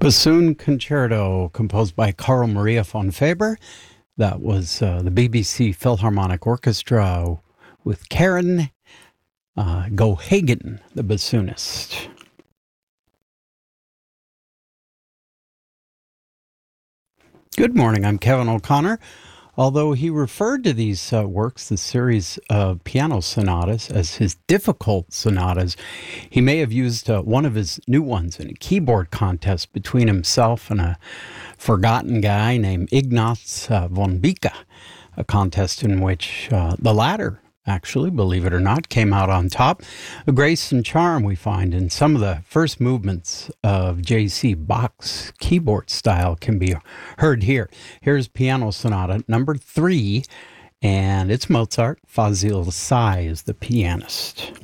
Bassoon Concerto, composed by Carl Maria von Faber. That was the BBC Philharmonic Orchestra with Karen Gohagen, the bassoonist. Good morning, I'm Kevin O'Connor. Although he referred to these works, the series of piano sonatas, as his difficult sonatas, he may have used one of his new ones in a keyboard contest between himself and a forgotten guy named Ignaz von Bicke, a contest in which the latter, actually, believe it or not, came out on top. A grace and charm we find in some of the first movements of J.C. Bach's keyboard style can be heard here. Here's Piano Sonata number 3, and it's Mozart. Fazil Say is the pianist.